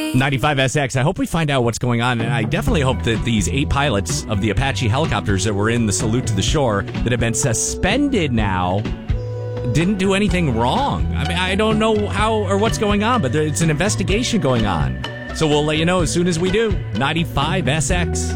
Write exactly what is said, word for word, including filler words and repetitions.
ninety-five S X. I hope we find out what's going on, and I definitely hope that these eight pilots of the Apache helicopters that were in the salute to the shore that have been suspended now didn't do anything wrong. I mean, I don't know how or what's going on, but there, it's an investigation going on. So we'll let you know as soon as we do. ninety-five S X.